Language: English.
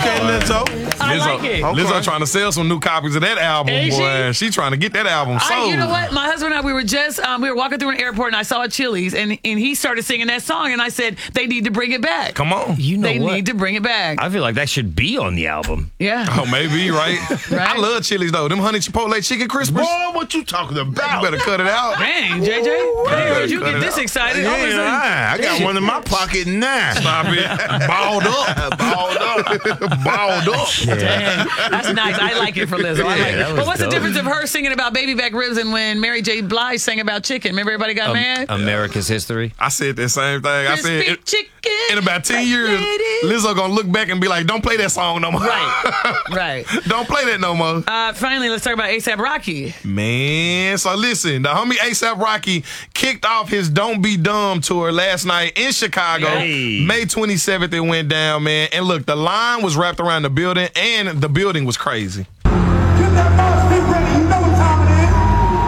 Okay, Lizzo. I like it. Lizzo trying to sell some new copies of that album, Ain't boy. She trying to get that album sold. You know what? My husband and I, we were walking through an airport and I saw a Chili's and he started singing that song and I said, they need to bring it back. Come on. You know They what? need to bring it back. I feel like that should be on the album. Yeah. Oh, maybe, right? I love Chili's, though. Them honey chipotle chicken crispers. Boy, what you talking about? You better cut it out. Dang, JJ. I didn't heard you Cut get it this out. excited. Yeah, All of a sudden- I got one in my pocket now. Stop it. Balled up. Balled up. Balled up. Dang. That's nice. I like it for Lizzo. I like that it. was But what's dope. the difference of her singing about baby back ribs and when Mary J. Blige sang about chicken? Remember everybody got mad? America's history. I said the same thing. I said, Crispy chicken. in about 10 years, Lizzo gonna look back and be like, don't play that song no more. Right. Don't play that no more. Finally, let's talk about A$AP Rocky. Man, so listen, the homie A$AP Rocky kicked off his Don't Be Dumb tour last night in Chicago. Hey. May 27th it went down, man. And look, the line was wrapped around the building, and the building was crazy. Get that mouse